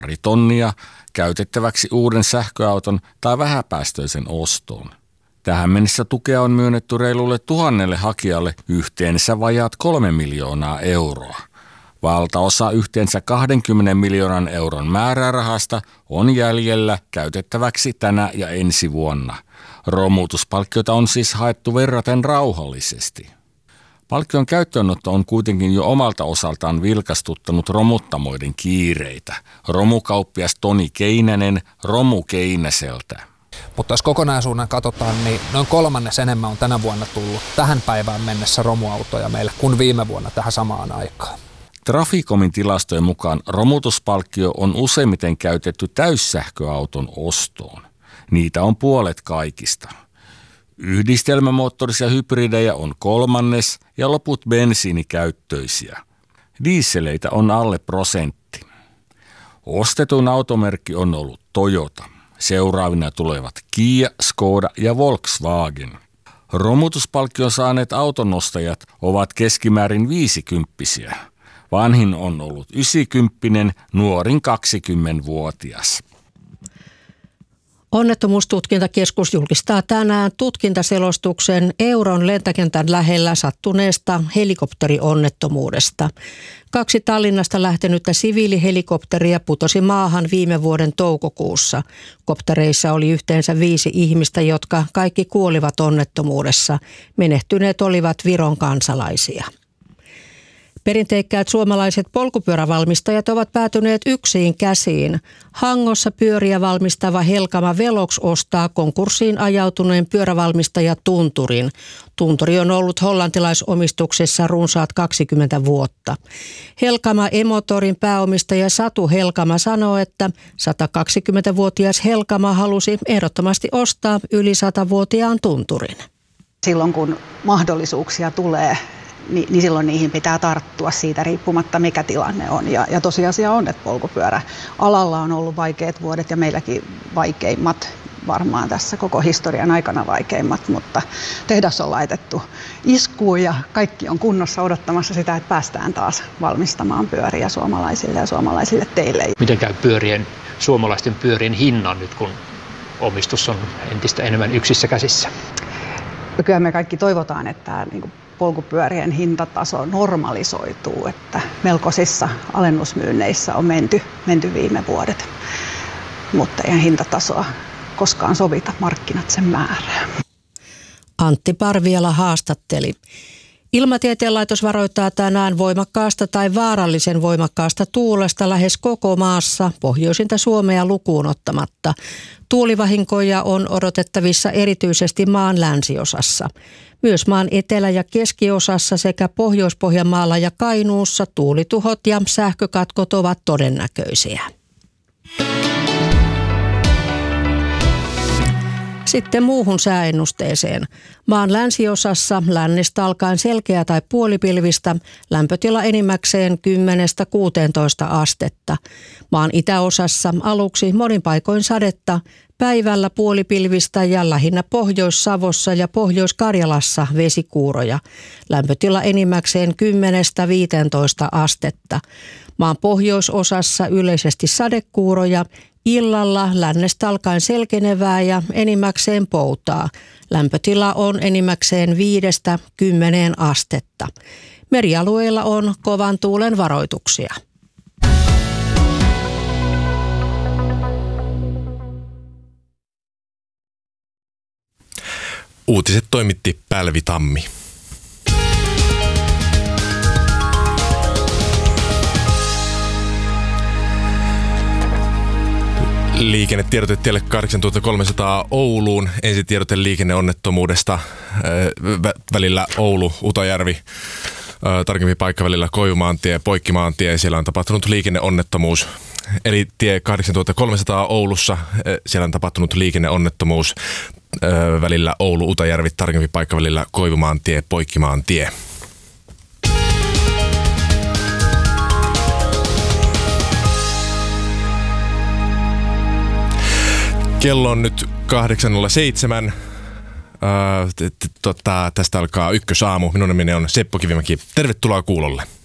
tonnia käytettäväksi uuden sähköauton tai vähäpäästöisen ostoon. Tähän mennessä tukea on myönnetty reilulle 1000 hakijalle yhteensä vajaat 3 miljoonaa euroa. Valtaosa yhteensä 20 miljoonan euron määrärahasta on jäljellä käytettäväksi tänä ja ensi vuonna. Romutuspalkkiota on siis haettu verraten rauhallisesti. Palkkion käyttöönotto on kuitenkin jo omalta osaltaan vilkastuttanut romuttamoiden kiireitä. Romukauppias Toni Keinänen Romu Keinäseltä. Mutta jos kokonaisuuden katsotaan, niin noin 1/3 enemmän on tänä vuonna tullut tähän päivään mennessä romuautoja meille kuin viime vuonna tähän samaan aikaan. Traficomin tilastojen mukaan romutuspalkkio on useimmiten käytetty täyssähköauton ostoon. Niitä on puolet kaikista. Yhdistelmämoottorisia hybridejä on 1/3 ja loput bensiinikäyttöisiä. Dieseleitä on alle 1%. Ostetun automerkki on ollut Toyota. Seuraavina tulevat Kia, Skoda ja Volkswagen. Romutuspalkkion saaneet autonostajat ovat keskimäärin 50-vuotiaita. Vanhin on ollut 90, nuorin 20-vuotias. Onnettomuustutkintakeskus julkistaa tänään tutkintaselostuksen Euron lentokentän lähellä sattuneesta helikopterionnettomuudesta. 2 Tallinnasta lähtenyttä siviilihelikopteria putosi maahan viime vuoden toukokuussa. Koptereissa oli yhteensä 5 ihmistä, jotka kaikki kuolivat onnettomuudessa. Menehtyneet olivat Viron kansalaisia. Perinteikkäät suomalaiset polkupyörävalmistajat ovat päätyneet yksiin käsiin. Hangossa pyöriä valmistava Helkama Velox ostaa konkurssiin ajautuneen pyörävalmistaja Tunturin. Tunturi on ollut hollantilaisomistuksessa runsaat 20 vuotta. Helkama E-Motorin pääomistaja Satu Helkama sanoo, että 120-vuotias Helkama halusi ehdottomasti ostaa yli 100-vuotiaan Tunturin. Silloin kun mahdollisuuksia tulee, niin silloin niihin pitää tarttua siitä riippumatta, mikä tilanne on. Ja tosiasia on, että polkupyöräalalla on ollut vaikeat vuodet ja meilläkin vaikeimmat, varmaan tässä koko historian aikana vaikeimmat, mutta tehdas on laitettu iskuun ja kaikki on kunnossa odottamassa sitä, että päästään taas valmistamaan pyöriä suomalaisille ja suomalaisille teille. Miten käy suomalaisten pyörien hinnan nyt, kun omistus on entistä enemmän yksissä käsissä? Kyllä me kaikki toivotaan, että polkupyörien hintataso normalisoituu, että melkoisissa alennusmyynneissä on menty viime vuodet, mutta ei hintatasoa koskaan sovita, markkinat sen määrää. Antti Parviala haastatteli. Ilmatieteen laitos varoittaa tänään voimakkaasta tai vaarallisen voimakkaasta tuulesta lähes koko maassa, pohjoisinta Suomea lukuun ottamatta. Tuulivahinkoja on odotettavissa erityisesti maan länsiosassa. Myös maan etelä- ja keskiosassa sekä Pohjois-Pohjanmaalla ja Kainuussa tuulituhot ja sähkökatkot ovat todennäköisiä. Sitten muuhun sääennusteeseen. Maan länsiosassa lännestä alkaen selkeä tai puolipilvistä, lämpötila enimmäkseen 10–16 astetta. Maan itäosassa aluksi monin paikoin sadetta, päivällä puolipilvistä ja lähinnä Pohjois-Savossa ja Pohjois-Karjalassa vesikuuroja. Lämpötila enimmäkseen 10–15 astetta. Maan pohjoisosassa yleisesti sadekuuroja. Illalla lännestä alkaen selkenevää ja enimmäkseen poutaa. Lämpötila on enimmäkseen 5–10 astetta. Merialueilla on kovan tuulen varoituksia. Uutiset toimitti Pälvi Tammi. Liikennetiedote tielle 8300 Ouluun. Ensitiedote liikenneonnettomuudesta välillä Oulu-Utajärvi. Tarkempi paikka välillä Koivumaantie ja Poikkimaantie. Siellä on tapahtunut liikenneonnettomuus. Eli tie 8300 Oulussa. Siellä on tapahtunut liikenneonnettomuus välillä Oulu-Utajärvi. Tarkempi paikka välillä Koivumaantie ja Poikkimaantie. Kello on nyt 8.07. Tästä alkaa Ykkösaamu. Minun nimeni on Seppo Kivimäki. Tervetuloa kuulolle.